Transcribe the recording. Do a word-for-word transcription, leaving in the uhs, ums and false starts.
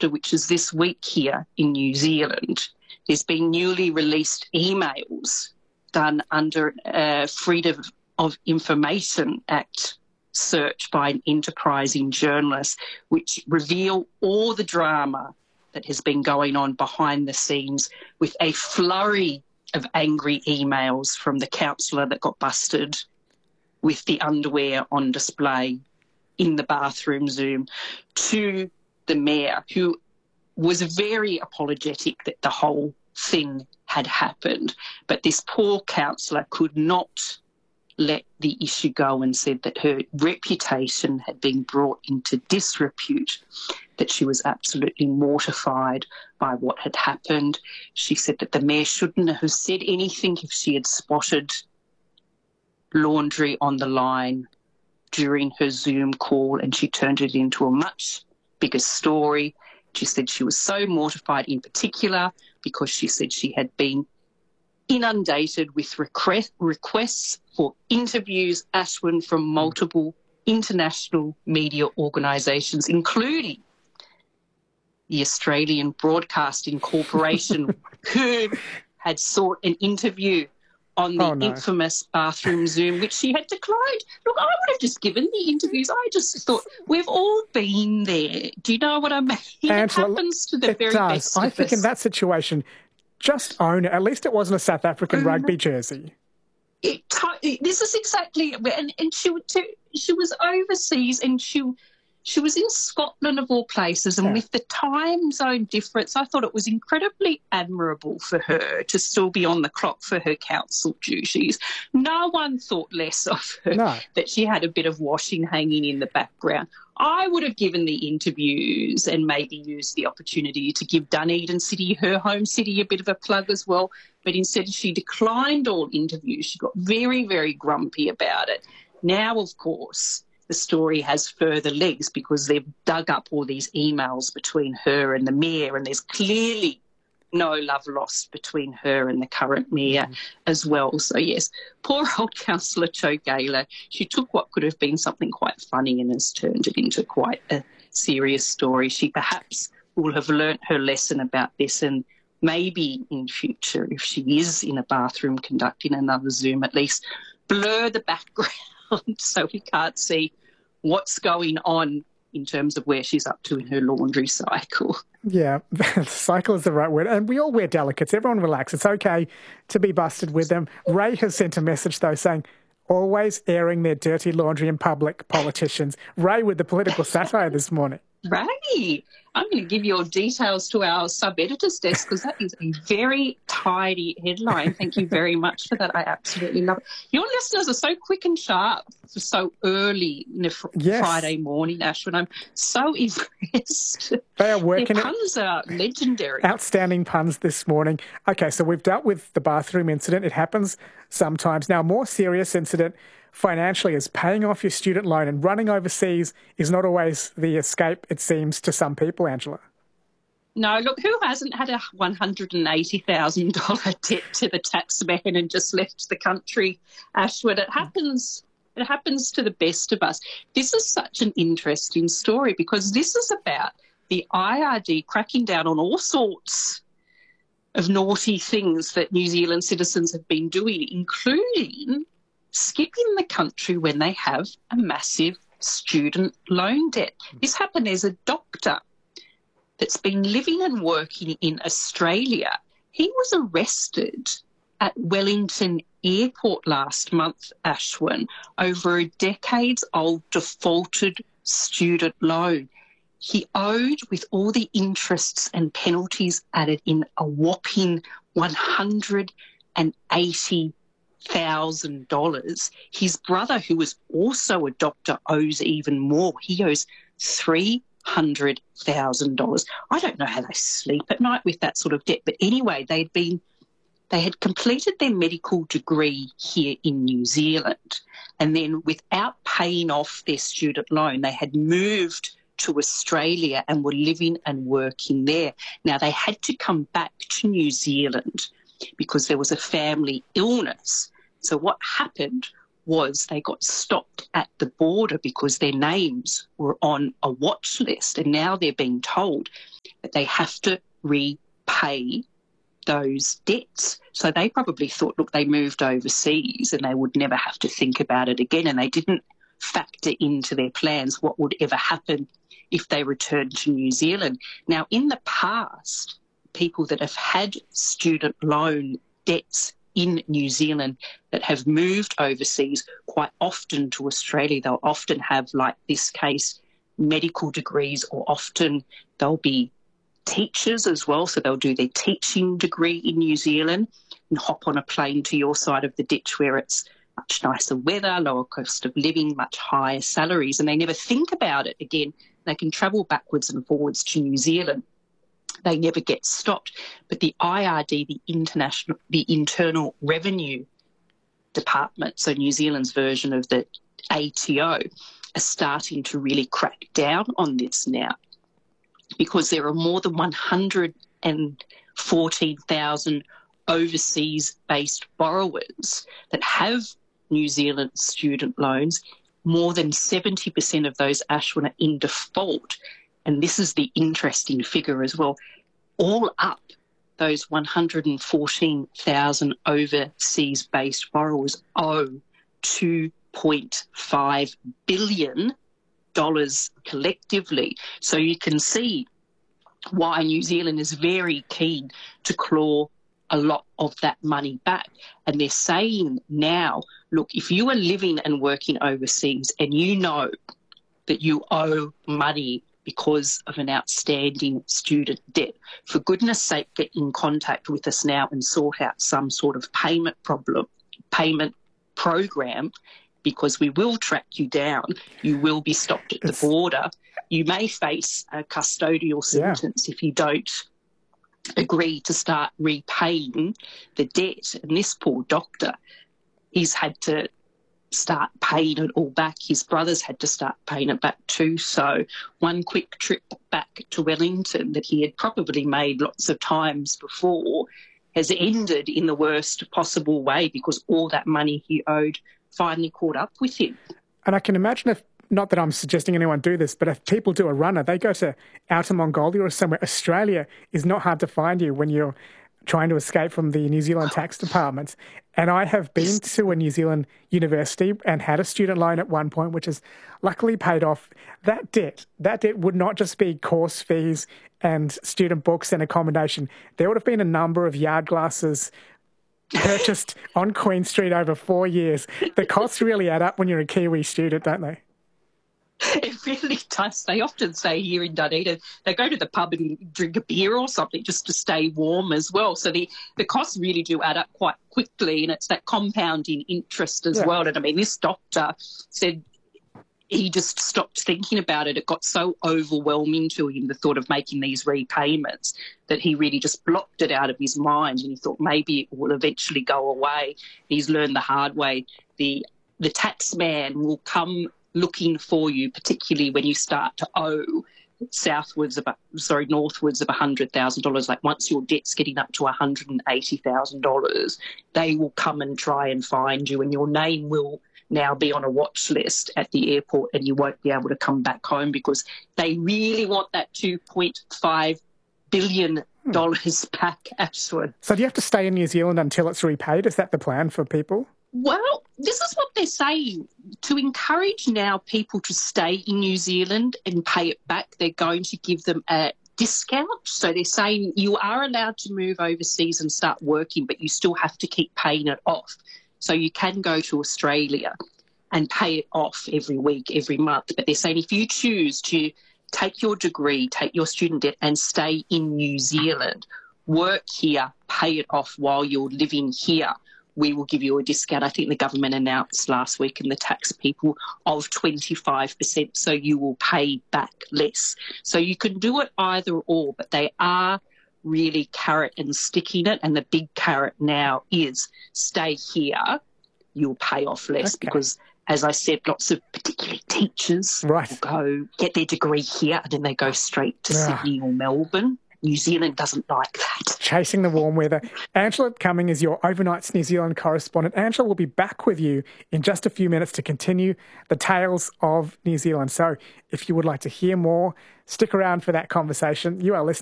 after, which is this week here in New Zealand, there's been newly released emails done under a Freedom of Information Act search by an enterprising journalist, which reveal all the drama that has been going on behind the scenes, with a flurry of angry emails from the counsellor that got busted with the underwear on display in the bathroom Zoom, to the mayor, who was very apologetic that the whole thing had happened. But this poor counsellor could not let the issue go and said that her reputation had been brought into disrepute, that she was absolutely mortified by what had happened. She said that the mayor shouldn't have said anything if she had spotted laundry on the line during her Zoom call, and she turned it into a much bigger story. She said she was so mortified in particular because she said she had been inundated with request, requests for interviews, Ashwin, from multiple international media organisations, including the Australian Broadcasting Corporation, who had sought an interview on the oh, no. infamous bathroom Zoom, which she had declined. Look, I would have just given the interviews. I just thought, we've all been there. Do you know what I mean? Angela, it happens to the it very does. best I of think us. in that situation, just own it. At least it wasn't a South African Um, rugby jersey. It, this is exactly, and, and she she was overseas, and she she was in Scotland of all places, and Yeah. with the time zone difference, I thought it was incredibly admirable for her to still be on the clock for her council duties. No one thought less of her, No. that she had a bit of washing hanging in the background. I would have given the interviews and maybe used the opportunity to give Dunedin City, her home city, a bit of a plug as well. But instead she declined all interviews. She got very, very grumpy about it. Now, of course, the story has further legs because they've dug up all these emails between her and the mayor, and there's clearly no love lost between her and the current mayor mm. as well. So, yes, poor old Councillor Jo Gaylor, she took what could have been something quite funny and has turned it into quite a serious story. She perhaps will have learnt her lesson about this, and maybe in future, if she is in a bathroom conducting another Zoom, at least blur the background so we can't see what's going on in terms of where she's up to in her laundry cycle. Yeah, cycle is the right word. And we all wear delicates. Everyone relax. It's okay to be busted with them. Ray has sent a message, though, saying, always airing their dirty laundry in public, politicians. Ray with the political satire this morning. Ray, I'm going to give your details to our sub-editor's desk because that is a very tidy headline. Thank you very much for that. I absolutely love it. Your listeners are so quick and sharp for so early in a fr- yes. Friday morning, Ashwin. I'm so impressed. They are working. Their puns are legendary. Outstanding puns this morning. Okay, so we've dealt with the bathroom incident. It happens sometimes. Now, a more serious incident financially is paying off your student loan, and running overseas is not always the escape, it seems, to some people, Angela. No, look, who hasn't had a one hundred eighty thousand dollars debt to the taxman and just left the country, Ashwin? It happens, it happens to the best of us. This is such an interesting story because this is about the I R D cracking down on all sorts of naughty things that New Zealand citizens have been doing, including skipping the country when they have a massive student loan debt. This happened as a doctor that's been living and working in Australia. He was arrested at Wellington Airport last month, Ashwin, over a decades-old defaulted student loan. He owed, with all the interests and penalties added in, a whopping one hundred eighty thousand dollars. His brother, who is also a doctor, owes even more. He owes three hundred thousand dollars. I don't know how they sleep at night with that sort of debt. But anyway, they'd been, they had completed their medical degree here in New Zealand, and then without paying off their student loan, they had moved to Australia and were living and working there. Now, they had to come back to New Zealand because there was a family illness. So what happened was they got stopped at the border because their names were on a watch list, and now they're being told but they have to repay those debts. So they probably thought, look, they moved overseas and they would never have to think about it again, and they didn't factor into their plans what would ever happen if they returned to New Zealand. Now, in the past, people that have had student loan debts in New Zealand that have moved overseas, quite often to Australia, they'll often have, like this case, medical degrees, or often they'll be teachers as well. So they'll do their teaching degree in New Zealand and hop on a plane to your side of the ditch where it's much nicer weather, lower cost of living, much higher salaries, and they never think about it again. They can travel backwards and forwards to New Zealand. They never get stopped. But the I R D, the international, the Internal Revenue Department, so New Zealand's version of the A T O, are starting to really crack down on this now, because there are more than one hundred fourteen thousand overseas-based borrowers that have New Zealand student loans. More than seventy percent of those, Ashwin, are in default. And this is the interesting figure as well. All up, those one hundred fourteen thousand overseas-based borrowers owe two point five billion dollars collectively. So you can see why New Zealand is very keen to claw a lot of that money back. And they're saying now, look, if you are living and working overseas and you know that you owe money because of an outstanding student debt, for goodness sake, get in contact with us now and sort out some sort of payment problem, payment program, because we will track you down. You will be stopped at the it's... border. You may face a custodial sentence yeah. if you don't agree to start repaying the debt. And this poor doctor, he's had to start paying it all back. His brothers had to start paying it back too. So one quick trip back to Wellington that he had probably made lots of times before has ended in the worst possible way, because all that money he owed finally caught up with him. And I can imagine, if, not that I'm suggesting anyone do this, but if people do a runner, they go to Outer Mongolia or somewhere. Australia is not hard to find you when you're trying to escape from the New Zealand tax department. And I have been to a New Zealand university and had a student loan at one point, which is luckily paid off. That debt, that debt would not just be course fees and student books and accommodation. There would have been a number of yard glasses purchased on Queen Street over four years. The costs really add up when you're a Kiwi student, don't they? It really does. They often say here in Dunedin, they go to the pub and drink a beer or something just to stay warm as well. So the, the costs really do add up quite quickly, and it's that compounding interest as yeah. well. And I mean, this doctor said he just stopped thinking about it. It got so overwhelming to him, the thought of making these repayments, that he really just blocked it out of his mind, and he thought maybe it will eventually go away. He's learned the hard way. The, the tax man will come looking for you, particularly when you start to owe southwards of, sorry, northwards of one hundred thousand dollars. Like once your debt's getting up to one hundred eighty thousand dollars, they will come and try and find you, and your name will now be on a watch list at the airport, and you won't be able to come back home, because they really want that two point five billion dollars hmm. back, Ashwin. So do you have to stay in New Zealand until it's repaid? Is that the plan for people? Well, this is what they're saying. To encourage now people to stay in New Zealand and pay it back, they're going to give them a discount. So they're saying you are allowed to move overseas and start working, but you still have to keep paying it off. So you can go to Australia and pay it off every week, every month. But they're saying if you choose to take your degree, take your student debt and stay in New Zealand, work here, pay it off while you're living here, we will give you a discount. I think the government announced last week, and the tax people, of twenty-five percent, so you will pay back less. So you can do it either or, but they are really carrot and sticking it, and the big carrot now is stay here, you'll pay off less, okay. because, as I said, lots of particularly teachers right. will go get their degree here and then they go straight to yeah. Sydney or Melbourne. New Zealand doesn't like that. chasing the warm weather. Angela Cumming is your Overnights New Zealand correspondent. Angela will be back with you in just a few minutes to continue the tales of New Zealand. So if you would like to hear more, stick around for that conversation. You are listening